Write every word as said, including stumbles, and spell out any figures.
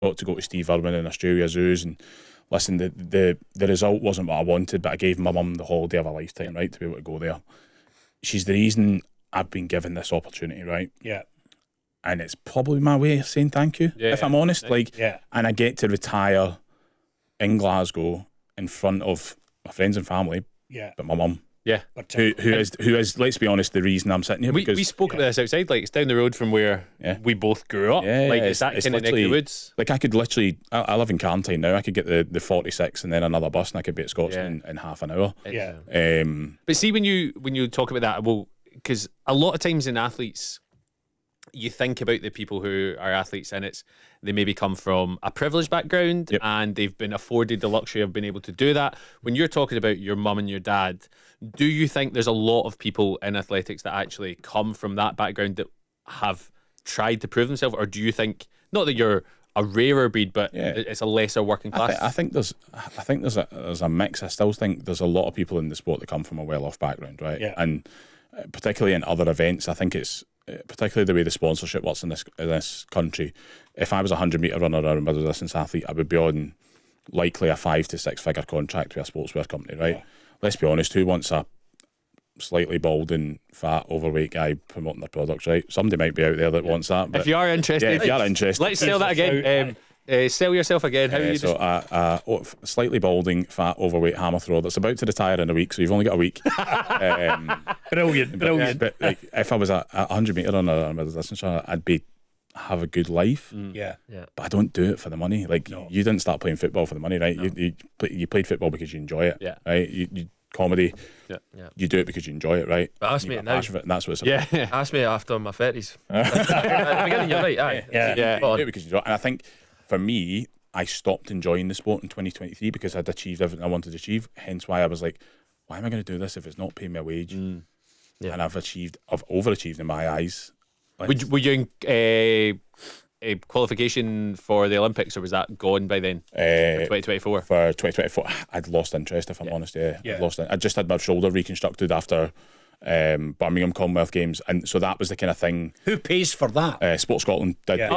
got to go to Steve Irwin in Australia Zoos, and listen, the the the result wasn't what I wanted, but I gave my mum the holiday of a lifetime, right, to be able to go there. She's the reason I've been given this opportunity, right? Yeah. And it's probably my way of saying thank you, Yeah, if I'm honest. Like, yeah. And I get to retire in Glasgow in front of my friends and family, Yeah. but my mum, Yeah. who who is who is, let's be honest, the reason I'm sitting here. We, because we spoke yeah. about this outside, like it's down the road from where Yeah. we both grew up. Yeah, like yeah, it's, that it's kind of neck of literally- the woods. like I could literally, I, I live in Carntine now. I could get the, the forty-six and then another bus, and I could be at Scotstoun Yeah. in, in half an hour. Yeah. Um, But see, when you when you talk about that, well, because a lot of times in athletes, you think about the people who are athletes, and it's they maybe come from a privileged background Yep. and they've been afforded the luxury of being able to do that. When you're talking about your mum and your dad, do you think there's a lot of people in athletics that actually come from that background that have tried to prove themselves, or do you think not that you're a rarer breed, but Yeah. it's a lesser working I, class? th- I think there's, I think there's a there's a mix. I still think there's a lot of people in the sport that come from a well-off background, right? Yeah. And uh, particularly in other events, I think it's uh, particularly the way the sponsorship works in this in this country. If I was a hundred meter runner or a middle distance athlete, I would be on likely a five to six figure contract with a sportswear company, right? Yeah. Let's be honest, who wants a slightly balding, fat, overweight guy promoting their products, right? Somebody might be out there that wants that. But if you are interested, yeah, if you are interested, let's sell that again. Um, uh, sell yourself again. How Uh, are you so a, a oh, f- slightly balding, fat, overweight hammer thrower that's about to retire in a week, so you've only got a week. um, Brilliant. Brilliant. but like, if I was a, a hundred meter runner or a middle distance runner, I'd be have a good life. Yeah. But I don't do it for the money. Like No. you didn't start playing football for the money, right? You, you play- you played football because you enjoy it, Yeah. right? You, you comedy, Yeah. Yeah. you do it because you enjoy it, right? But ask You me got now. passion for it, and that's what it's about. Yeah. Ask me after my thirties. At the beginning, you're right. Aye. Yeah. Yeah. You do it because you enjoy it. And I think for me, I stopped enjoying the sport in twenty twenty-three because I'd achieved everything I wanted to achieve. Hence why I was like, why am I going to do this if it's not paying me a wage? Yeah. And I've achieved, I've overachieved in my eyes. Like, Would you, were you in uh, a qualification for the Olympics, or was that gone by then? uh, twenty twenty-four. for twenty twenty-four, I'd lost interest, if I'm honest. Yeah, Yeah. I'd lost it. I just had my shoulder reconstructed after um, Birmingham Commonwealth Games, and so that was the kind of thing. Who pays for that? Uh, Sport Scotland did. Yeah. pay